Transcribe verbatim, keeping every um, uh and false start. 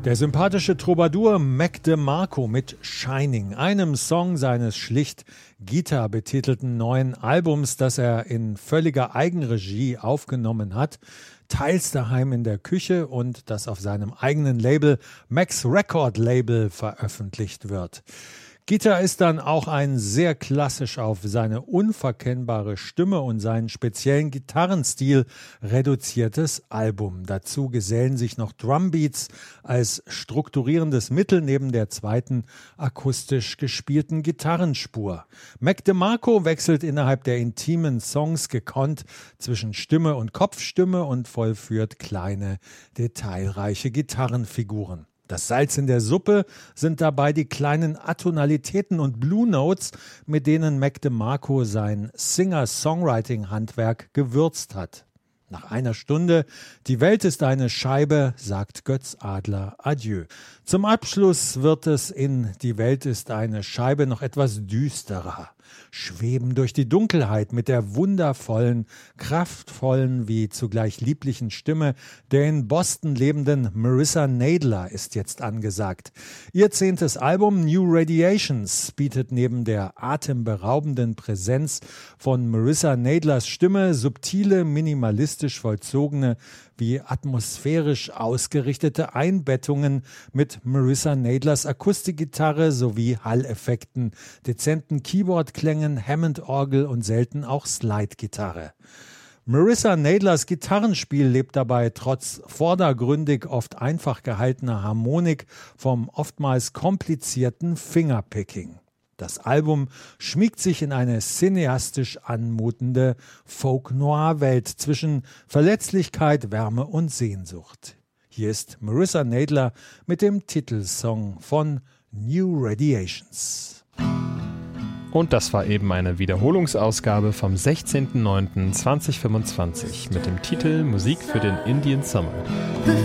Der sympathische Troubadour Mac DeMarco mit Shining, einem Song seines schlicht Guitar betitelten neuen Albums, das er in völliger Eigenregie aufgenommen hat, teils daheim in der Küche und das auf seinem eigenen Label Max Record Label veröffentlicht wird. Guitar ist dann auch ein sehr klassisch auf seine unverkennbare Stimme und seinen speziellen Gitarrenstil reduziertes Album. Dazu gesellen sich noch Drumbeats als strukturierendes Mittel neben der zweiten akustisch gespielten Gitarrenspur. Mac DeMarco wechselt innerhalb der intimen Songs gekonnt zwischen Stimme und Kopfstimme und vollführt kleine, detailreiche Gitarrenfiguren. Das Salz in der Suppe sind dabei die kleinen Atonalitäten und Blue Notes, mit denen Mac DeMarco sein Singer-Songwriting-Handwerk gewürzt hat. Nach einer Stunde Die Welt ist eine Scheibe, sagt Götz Adler Adieu. Zum Abschluss wird es in Die Welt ist eine Scheibe noch etwas düsterer. Schweben durch die Dunkelheit mit der wundervollen, kraftvollen wie zugleich lieblichen Stimme der in Boston lebenden Marissa Nadler ist jetzt angesagt. Ihr zehntes Album New Radiations bietet neben der atemberaubenden Präsenz von Marissa Nadlers Stimme subtile, minimalistisch vollzogene wie atmosphärisch ausgerichtete Einbettungen mit Marissa Nadlers Akustikgitarre sowie Halleffekten, dezenten Keyboardklängen, Hammond-Orgel und selten auch Slide-Gitarre. Marissa Nadlers Gitarrenspiel lebt dabei trotz vordergründig oft einfach gehaltener Harmonik vom oftmals komplizierten Fingerpicking. Das Album schmiegt sich in eine cineastisch anmutende Folk-Noir-Welt zwischen Verletzlichkeit, Wärme und Sehnsucht. Hier ist Marissa Nadler mit dem Titelsong von New Radiations. Und das war eben eine Wiederholungsausgabe vom sechzehnten neunten zweitausendfünfundzwanzig mit dem Titel Musik für den Indian Summer.